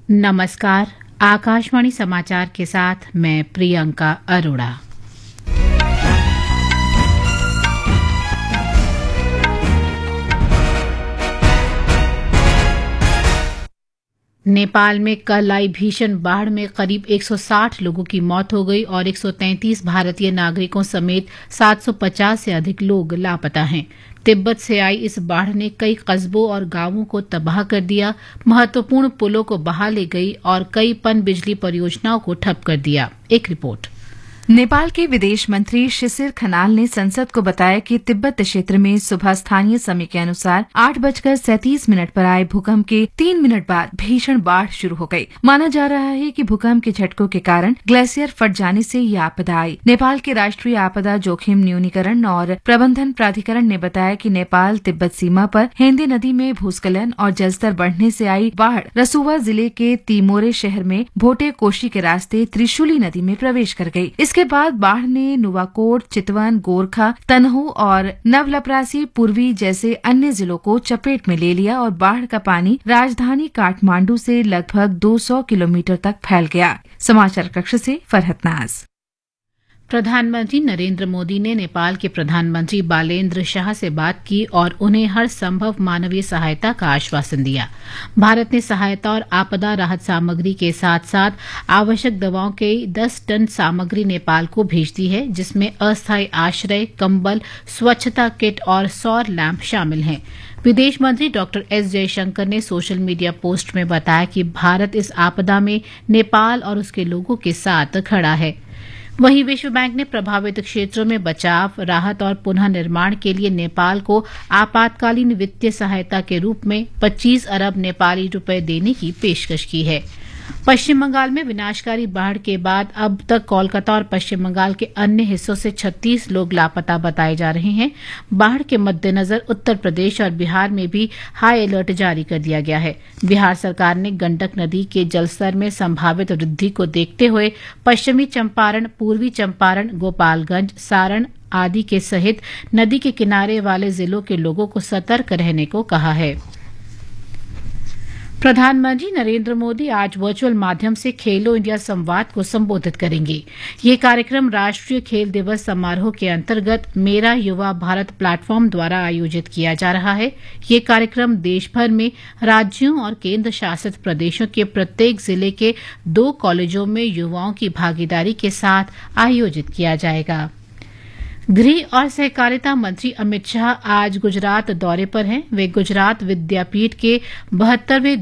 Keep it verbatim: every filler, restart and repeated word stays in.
नमस्कार। आकाशवाणी समाचार के साथ मैं प्रियंका अरोड़ा। नेपाल में कल आई भीषण बाढ़ में करीब एक सौ साठ लोगों की मौत हो गई और एक सौ तैंतीस भारतीय नागरिकों समेत सात सौ पचास से अधिक लोग लापता हैं। तिब्बत से आई इस बाढ़ ने कई कस्बों और गांवों को तबाह कर दिया, महत्वपूर्ण पुलों को बहा ले गई और कई पनबिजली परियोजनाओं को ठप कर दिया। एक रिपोर्ट। नेपाल के विदेश मंत्री शिशिर खनाल ने संसद को बताया कि तिब्बत क्षेत्र में सुबह स्थानीय समय के अनुसार आठ बजकर सैंतीस मिनट पर आए भूकंप के तीन मिनट बाद भीषण बाढ़ शुरू हो गई। माना जा रहा है कि भूकंप के झटकों के कारण ग्लेशियर फट जाने से ये आपदा आई। नेपाल के राष्ट्रीय आपदा जोखिम न्यूनीकरण और प्रबंधन प्राधिकरण ने बताया कि नेपाल तिब्बत सीमा पर हेंदे नदी में भूस्खलन और जलस्तर बढ़ने से आई बाढ़ रसुवा जिले के तिमोरे शहर में भोटे कोशी के रास्ते त्रिशूली नदी में प्रवेश कर गई। इसके के बाद बाढ़ ने नुवाकोट, चितवन, गोरखा, तनहू और नवलपरासी पूर्वी जैसे अन्य जिलों को चपेट में ले लिया और बाढ़ का पानी राजधानी काठमांडू से लगभग दो सौ किलोमीटर तक फैल गया। समाचार कक्ष से फरहत नाज। प्रधानमंत्री नरेंद्र मोदी ने नेपाल के प्रधानमंत्री बालेन्द्र शाह से बात की और उन्हें हर संभव मानवीय सहायता का आश्वासन दिया। भारत ने सहायता और आपदा राहत सामग्री के साथ साथ आवश्यक दवाओं के दस टन सामग्री नेपाल को भेज दी है, जिसमें अस्थायी आश्रय, कंबल, स्वच्छता किट और सौर लैंप शामिल हैं। विदेश मंत्री डॉक्टर एस जयशंकर ने सोशल मीडिया पोस्ट में बताया कि भारत इस आपदा में नेपाल और उसके लोगों के साथ खड़ा है। वहीं विश्व बैंक ने प्रभावित क्षेत्रों में बचाव, राहत और पुनः निर्माण के लिए नेपाल को आपातकालीन वित्तीय सहायता के रूप में पच्चीस अरब नेपाली रुपए देने की पेशकश की है। पश्चिम बंगाल में विनाशकारी बाढ़ के बाद अब तक कोलकाता और पश्चिम बंगाल के अन्य हिस्सों से छत्तीस लोग लापता बताए जा रहे हैं। बाढ़ के मद्देनजर उत्तर प्रदेश और बिहार में भी हाई अलर्ट जारी कर दिया गया है। बिहार सरकार ने गंडक नदी के जलस्तर में संभावित वृद्धि को देखते हुए पश्चिमी चंपारण, पूर्वी चंपारण, गोपालगंज, सारण आदि के सहित नदी के किनारे वाले जिलों के लोगों को सतर्क रहने को कहा है। प्रधानमंत्री नरेंद्र मोदी आज वर्चुअल माध्यम से खेलो इंडिया संवाद को संबोधित करेंगे। ये कार्यक्रम राष्ट्रीय खेल दिवस समारोह के अंतर्गत मेरा युवा भारत प्लेटफॉर्म द्वारा आयोजित किया जा रहा है। ये कार्यक्रम देश भर में राज्यों और केंद्र शासित प्रदेशों के प्रत्येक जिले के दो कॉलेजों में युवाओं की भागीदारी के साथ आयोजित किया जाएगा। गृह और सहकारिता मंत्री अमित शाह आज गुजरात दौरे पर हैं। वे गुजरात विद्यापीठ के बहत्तरवें